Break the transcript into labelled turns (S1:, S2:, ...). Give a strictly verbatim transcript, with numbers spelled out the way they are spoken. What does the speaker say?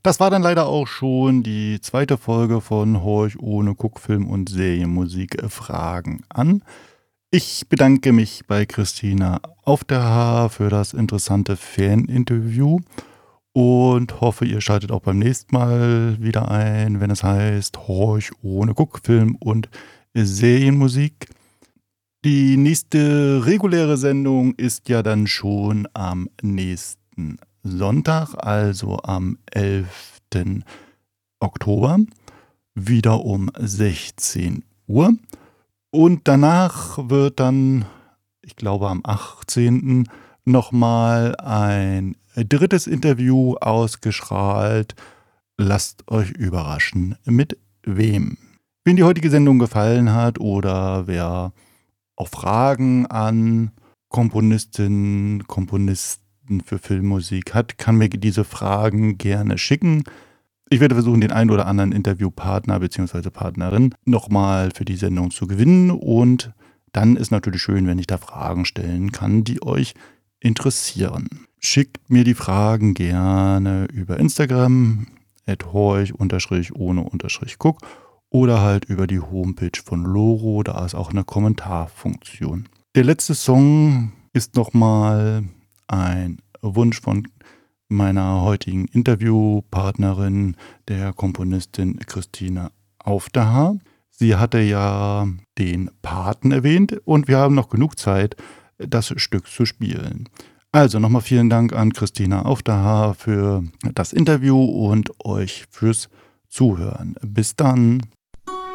S1: Das war dann leider auch schon die zweite Folge von Horch ohne Guckfilm und Serienmusik äh, Fragen an. Ich bedanke mich bei Christina auf der Haar für das interessante Faninterview und hoffe, ihr schaltet auch beim nächsten Mal wieder ein, wenn es heißt Horch ohne Guckfilm und Serienmusik. Die nächste reguläre Sendung ist ja dann schon am nächsten Sonntag, also am elften Oktober, wieder um sechzehn Uhr. Und danach wird dann, ich glaube am achtzehnten nochmal ein drittes Interview ausgestrahlt. Lasst euch überraschen, mit wem. Wenn die heutige Sendung gefallen hat oder wer auch Fragen an Komponistinnen, Komponisten für Filmmusik hat, kann mir diese Fragen gerne schicken. Ich werde versuchen, den einen oder anderen Interviewpartner bzw. Partnerin nochmal für die Sendung zu gewinnen. Und dann ist natürlich schön, wenn ich da Fragen stellen kann, die euch interessieren. Schickt mir die Fragen gerne über Instagram, at horch ohne guck oder halt über die Homepage von Loro, da ist auch eine Kommentarfunktion. Der letzte Song ist nochmal ein Wunsch von meiner heutigen Interviewpartnerin, der Komponistin Christina Aufderhaar. Sie hatte ja den Paten erwähnt und wir haben noch genug Zeit, das Stück zu spielen. Also nochmal vielen Dank an Christina Aufderhaar für das Interview und euch fürs Zuhören. Bis dann.